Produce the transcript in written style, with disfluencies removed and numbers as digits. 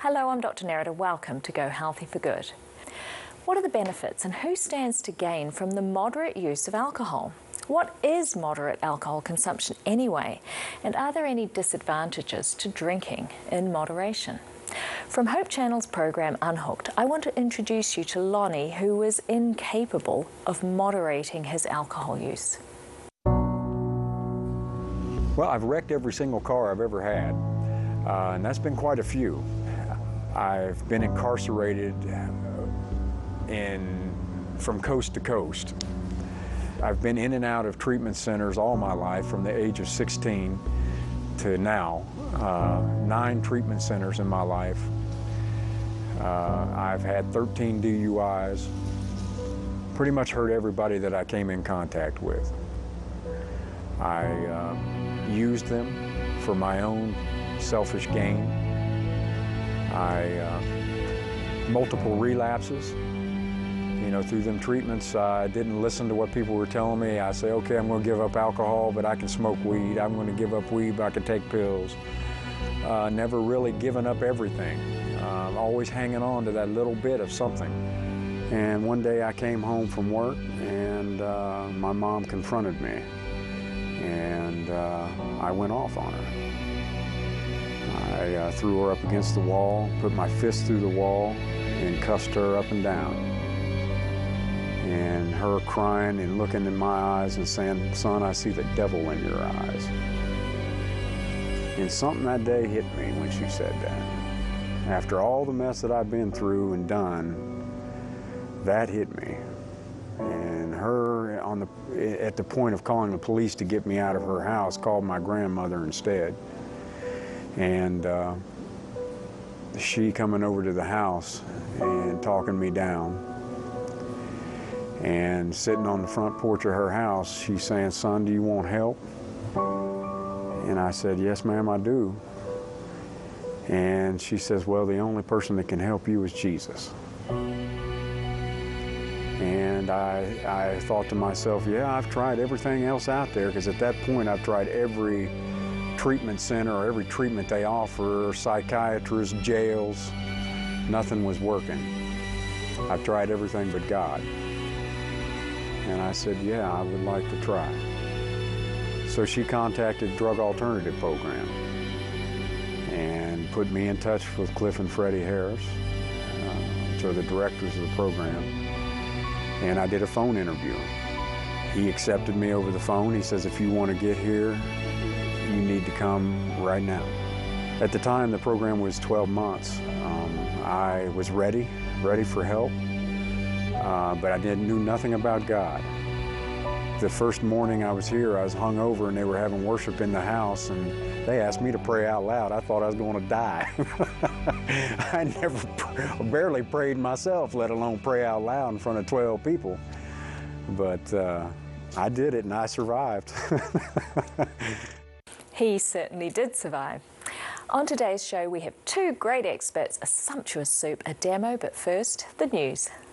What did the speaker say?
Hello, I'm Dr. Nerida. Welcome to Go Healthy for Good. What are the benefits and who stands to gain from the moderate use of alcohol? What is moderate alcohol consumption anyway? And are there any disadvantages to drinking in moderation? From Hope Channel's program Unhooked, I want to introduce you to Lonnie, who was incapable of moderating his alcohol use. Well, I've wrecked every single car I've ever had, and that's been quite a few. I've been incarcerated from coast to coast. I've been in and out of treatment centers all my life, from the age of 16 to now. 9 treatment centers in my life. I've had 13 DUIs. Pretty much hurt everybody that I came in contact with. I used them for my own selfish gain. Multiple relapses. You know, through them treatments, I didn't listen to what people were telling me. I say, okay, I'm going to give up alcohol, but I can smoke weed. I'm going to give up weed, but I can take pills. Never really given up everything. Always hanging on to that little bit of something. And one day I came home from work, and my mom confronted me. And I went off on her. I threw her up against the wall, put my fist through the wall, and cussed her up and down. And her crying and looking in my eyes and saying, "Son, I see the devil in your eyes." And something that day hit me when she said that. After all the mess that I've been through and done, that hit me. And her, at the point of calling the police to get me out of her house, called my grandmother instead. And she coming over to the house and talking me down. And sitting on the front porch of her house, she's saying, "Son, do you want help?" And I said, "Yes, ma'am, I do." And she says, "Well, the only person that can help you is Jesus." And I thought to myself, yeah, I've tried everything else out there, because at that point I've tried every treatment center or every treatment they offer, psychiatrists, jails. Nothing was working. I've tried everything but God. And I said, yeah, I would like to try. So she contacted Drug Alternative Program and put me in touch with Cliff and Freddie Harris, which are the directors of the program. And I did a phone interview. He accepted me over the phone. He says, "If you want to get here, you need to come right now." At the time, the program was 12 months. I was ready for help, but I knew nothing about God. The first morning I was here, I was hungover, and they were having worship in the house, and they asked me to pray out loud. I thought I was going to die. I barely prayed myself, let alone pray out loud in front of 12 people. But I did it, and I survived. He certainly did survive. On today's show, we have 2 great experts, a sumptuous soup, a demo, but first, the news.